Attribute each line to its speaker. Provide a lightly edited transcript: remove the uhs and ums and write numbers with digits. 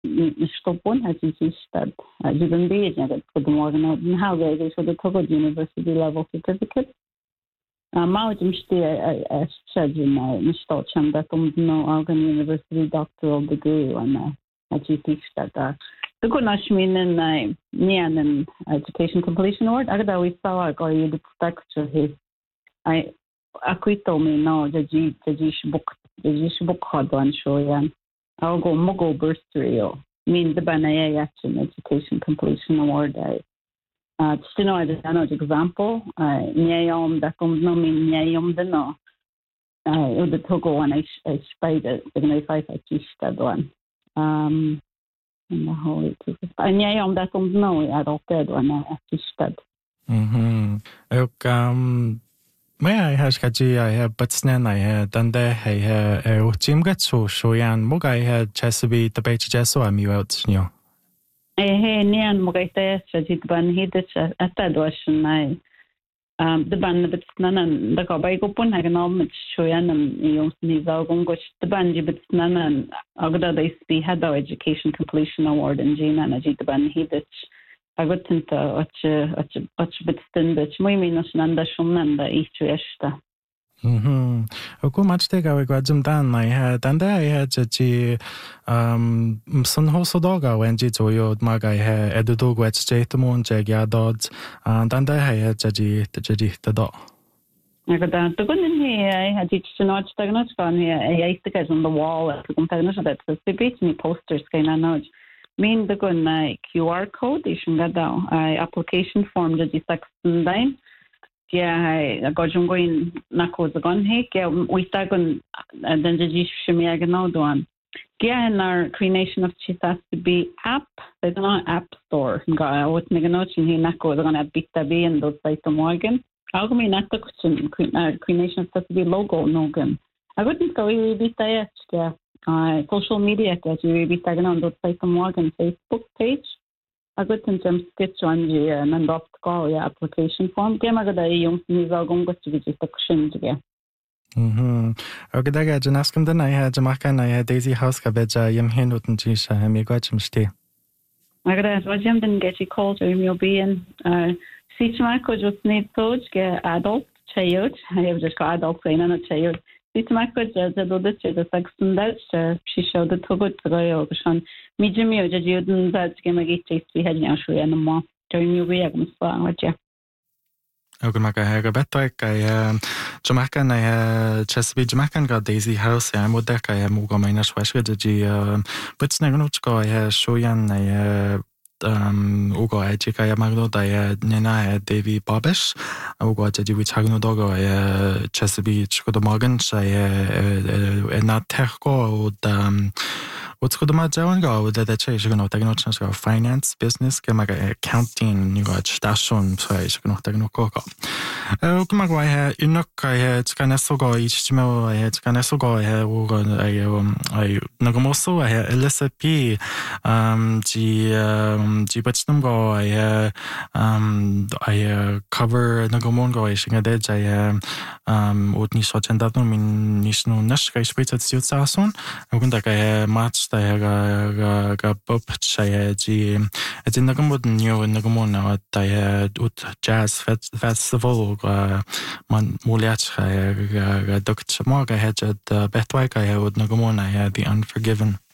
Speaker 1: stopun as is stad. You can be it for the morgan out and how they so the Togo university level certificate. Małym said in Stockholm that no Algan University doctoral degree on teach that the good Nashmin and Nian and education completion award. I got we saw I got you the structure here. I acquitto me no the book had one show yan. I'll go Mogo bursary mean the Banaya education completion award. Just to know as an example, Nyayom that comes no mean Nyayom the no. The Togo one I spied it, the Gnai 5 I teach that one. In the holy Nyayom that comes no, I don't get one I teach that.
Speaker 2: May I has kaji I have but snan I had done there I have Jim got so yan mug I had Chesapeake the page jesso I'm you out you.
Speaker 1: Nian Mogaita Sajit Ban Hidich at that was my the ban of its nan the Gobago Punhaganum Shoyan and Yos Nizalgongosh the Banji bits nan and Agda they speak had our education completion award in Gina and Ajit Ban Hidich. I got into what's bit stindich, Miminos Nanda Shumnanda each esta.
Speaker 2: Oku much take away Guajum Dan I had and I had Sun Hosodoga when Jito Maga Edudo Gwetch Jatamon Jagia Dodds and I had the dog.
Speaker 1: I got that. The good in here, I had teach to notch on here. I used to get on the wall at the container that the beach me posters kind of nudge. Mean the good QR code, you should get down. Application form the D16 I got you going Nako the gun hake. We start on then the Shimiaga no one. And our creation of cheese has to be app. There's not app store. I was making notes in here Nako the gonna beat the B and those like the Morgan. I'll go me not the creation has to be logo nogan. I wouldn't go really beat the social media that you will be tagging on those like the Morgan Facebook page. I got in some sketch on the and up call application form. Gemagada young Nizalgon got to be just a cushion again.
Speaker 2: Okay, I got Janaskum then I had Jamaican, I had Daisy House Cabeja, Yam Hinut and Jisha, and me got some stay.
Speaker 1: I got that Rajam didn't get you called or you'll be in Sichmarco just need to get adult child. I have just got adult saying on a child. Sichmarco just a little bit the Saxon Dutch, she showed the Togo to go on. Medium you just you that game a gate we had now show and more during your way I'm slang with you.
Speaker 2: Okay, Maka had a better I Jamaican I Chesapeake Jamaican got Daisy House I would deck I am Mugomina Swashka but Snaganochko I Shoyan I Ugo Ejika Magno I Nina Davy Bobish Ugo Jadi which Hagno Dogo I Chesapeake Chico Morgan I not Terco what's good about Joan go that change you know technology finance business accounting you got station so I should not take no coco. Come I had you know I had kind of so go each email I had kind of so go I had I Nagamoso I had Elisa P G but them go I cover Nagamon go I should get I would need such and that no mean Nishno Nash I speak at Silsason I wouldn't like I match ga pop chaya ji it's nagamod new nagamona at jazz festival man muliach ga dr moga had betwike I would nagamona the Unforgiven